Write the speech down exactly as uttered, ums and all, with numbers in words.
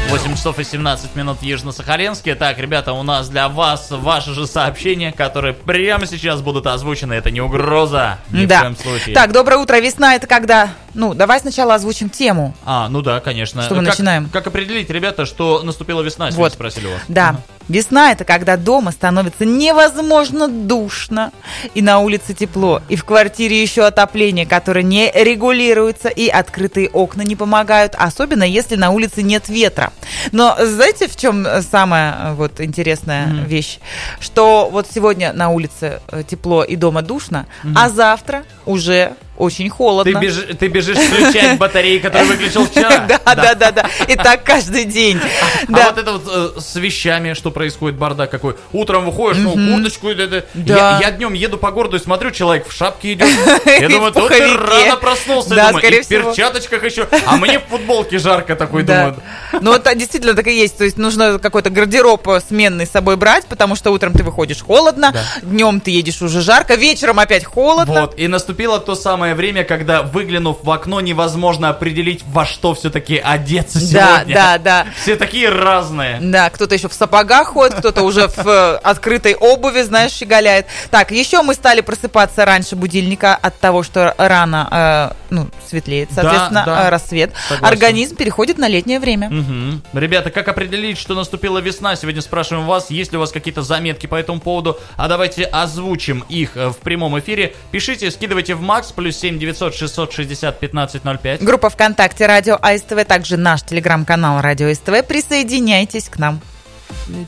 восемь часов и семнадцать минут в Южно-Сахалинске. Так, ребята, у нас для вас ваши же сообщения, которые прямо сейчас будут озвучены. Это не угроза, ни да. в коем случае. Так, доброе утро. Весна — это когда... Ну, давай сначала озвучим тему. А, ну да, конечно. Что мы как, начинаем? Как определить, ребята, что наступила весна, сегодня Вот. спросили вас. Да. Ага. Весна — это когда дома становится невозможно душно, и на улице тепло, и в квартире еще отопление, которое не регулируется, и открытые окна не помогают, особенно если на улице нет ветра. Но знаете, в чем самая вот интересная mm-hmm. вещь? Что вот сегодня на улице тепло и дома душно, mm-hmm. а завтра уже... очень холодно. Ты, беж, ты бежишь включать батареи, которые выключил вчера. Да, да, да, да. И так каждый день. А вот это вот с вещами, что происходит, бардак какой. Утром выходишь, ну, курточку. Я днем еду по городу и смотрю, человек в шапке идет. Я думаю, тут ты рано проснулся. Думаю, и в перчаточках еще. А мне в футболке жарко такой, думаю. Ну, это действительно так и есть. То есть нужно какой-то гардероб сменный с собой брать, потому что утром ты выходишь холодно, днем ты едешь уже жарко, вечером опять холодно. Вот, и наступило то самое время, когда, выглянув в окно, невозможно определить, во что все-таки одеться сегодня. Да, да, да. Все такие разные. Да, кто-то еще в сапогах ходит, кто-то уже в э, открытой обуви, знаешь, щеголяет. Так, еще мы стали просыпаться раньше будильника от того, что рано, э, ну, светлеет, соответственно, да, да. рассвет. Согласен. Организм переходит на летнее время. Угу. Ребята, как определить, что наступила весна? Сегодня спрашиваем вас, есть ли у вас какие-то заметки по этому поводу. А давайте озвучим их в прямом эфире. Пишите, скидывайте в Макс, плюс семь девятьсот шестьсот шестьдесят пятнадцать ноль пять. Группа ВКонтакте Радио АСТВ, также наш телеграм-канал Радио СТВ. Присоединяйтесь к нам.